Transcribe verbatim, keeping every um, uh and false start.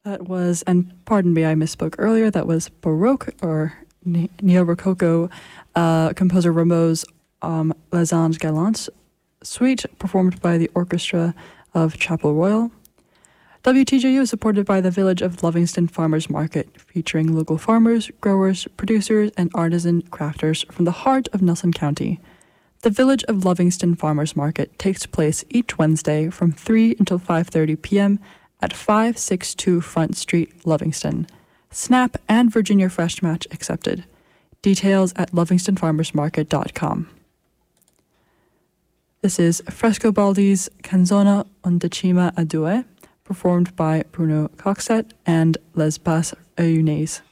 That was, and pardon me, I misspoke earlier, that was Baroque or ne- Neo-Rococo uh, composer Rameau's um, Les Anges Galants suite, performed by the Orchestra of Chapel Royal. W T J U is supported by the Village of Lovingston Farmers Market, featuring local farmers, growers, producers, and artisan crafters from the heart of Nelson County. The Village of Lovingston Farmers Market takes place each Wednesday from three until five thirty p.m. at five sixty-two Front Street, Lovingston. SNAP and Virginia Fresh Match accepted. Details at lovingston farmers market dot com. This is Frescobaldi's Canzona Undecima a Due, performed by Bruno Coxet and Les Basses Réunies.